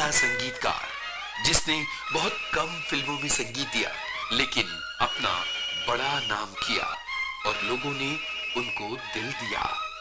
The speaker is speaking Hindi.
ऐसा संगीतकार जिसने बहुत कम फिल्मों में संगीत दिया लेकिन अपना बड़ा नाम किया और लोगों ने उनको दिल दिया।